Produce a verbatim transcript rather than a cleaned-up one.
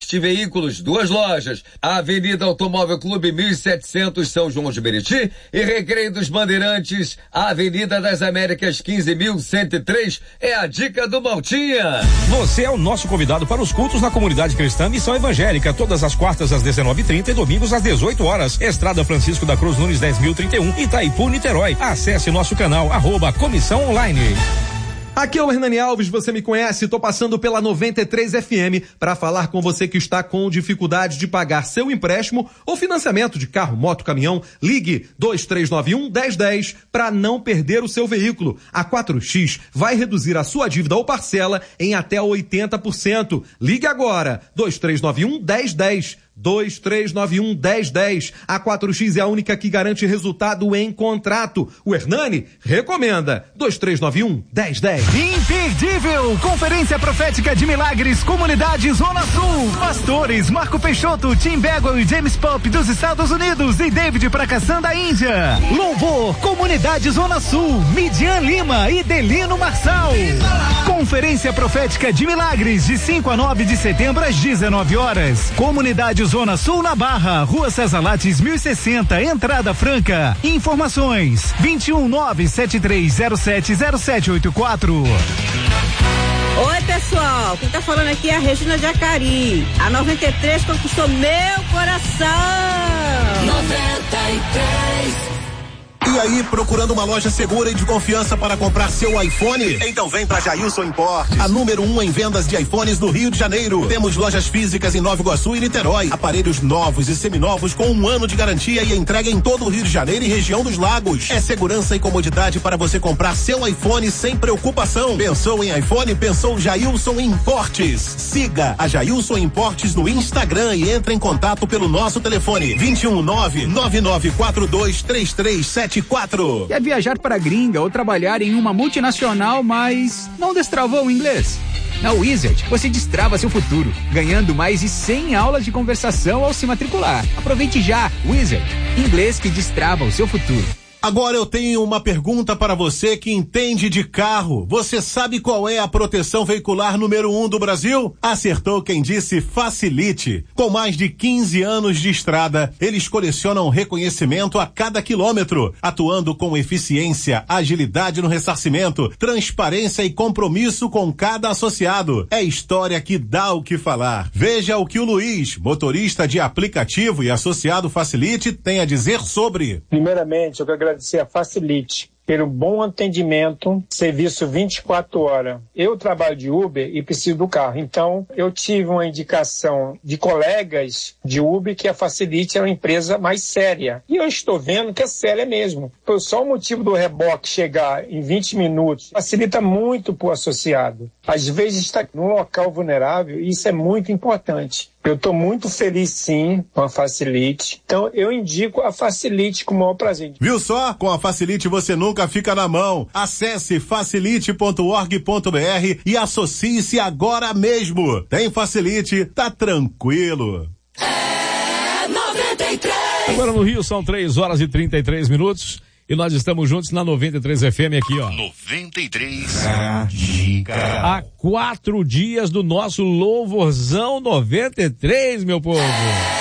Porte Veículos, duas lojas, Avenida Automóvel Clube mil e setecentos, São João de Meriti, e Recreio dos Bandeirantes, Avenida das Américas quinze mil cento e três, é a dica do Maltinha. Você é o nosso convidado para os cultos na comunidade cristã Missão Evangélica, todas as quartas às dezenove e trinta e domingos às dezoito horas. Estrada Francisco da Cruz Nunes dez mil e trinta e um, Itaipu, Niterói. Acesse nosso canal, arroba Comissão Online. Aqui é o Hernani Alves, você me conhece, tô passando pela noventa e três F M para falar com você que está com dificuldade de pagar seu empréstimo ou financiamento de carro, moto, caminhão. Ligue dois três nove um, um zero um zero para não perder o seu veículo. A quatro X vai reduzir a sua dívida ou parcela em até oitenta por cento. Ligue agora, dois três nove um, um zero um zero. dois três nove um, um zero um zero. A quatro X é a única que garante resultado em contrato. O Hernani recomenda. dois três nove um, um zero um zero. Imperdível! Conferência Profética de Milagres, Comunidade Zona Sul. Pastores Marco Peixoto, Tim Bagwell e James Pop dos Estados Unidos e David Prakassan da Índia. Louvor, Comunidade Zona Sul, Midian Lima e Delino Marçal. Conferência Profética de Milagres, de cinco a nove de setembro às dezenove horas. Comunidade Zona Sul na Barra, Rua César Lattes mil e sessenta, entrada franca. Informações vinte e um nove sete três zero sete zero sete oito quatro. Oi pessoal, quem tá falando aqui é a Regina de Acari. A noventa e três conquistou meu coração. noventa e três. E aí, procurando uma loja segura e de confiança para comprar seu iPhone? Então vem pra Jailson Importes, a número um em vendas de iPhones do Rio de Janeiro. Temos lojas físicas em Nova Iguaçu e Niterói. Aparelhos novos e seminovos com um ano de garantia e entrega em todo o Rio de Janeiro e região dos lagos. É segurança e comodidade para você comprar seu iPhone sem preocupação. Pensou em iPhone? Pensou Jailson Importes. Siga a Jailson Importes no Instagram e entre em contato pelo nosso telefone vinte e um nove nove nove quatro dois três três sete quatro. Quer viajar para a gringa ou trabalhar em uma multinacional, mas não destravou o inglês? Na Wizard, você destrava seu futuro, ganhando mais de cem aulas de conversação ao se matricular. Aproveite já, Wizard, inglês que destrava o seu futuro. Agora eu tenho uma pergunta para você que entende de carro. Você sabe qual é a proteção veicular número um do Brasil? Acertou quem disse Facilite. Com mais de quinze anos de estrada, eles colecionam reconhecimento a cada quilômetro, atuando com eficiência, agilidade no ressarcimento, transparência e compromisso com cada associado. É história que dá o que falar. Veja o que o Luiz, motorista de aplicativo e associado Facilite, tem a dizer sobre. Primeiramente, eu quero agradecer a Facilite pelo bom atendimento, serviço vinte e quatro horas. Eu trabalho de Uber e preciso do carro. Então, eu tive uma indicação de colegas de Uber que a Facilite é uma empresa mais séria. E eu estou vendo que é séria mesmo. Por só o motivo do reboque chegar em vinte minutos, facilita muito para o associado. Às vezes está num local vulnerável e isso é muito importante. Eu estou muito feliz, sim, com a Facilite. Então, eu indico a Facilite com o maior prazer. Viu só? Com a Facilite você nunca fica na mão. Acesse facilite ponto org ponto br e associe-se agora mesmo. Tem Facilite, tá tranquilo. É noventa e três. Agora no Rio são três horas e trinta e três minutos. E nós estamos juntos na noventa e três F M aqui, ó. noventa e três. A dica. Há quatro dias do nosso louvorzão noventa e três, meu povo.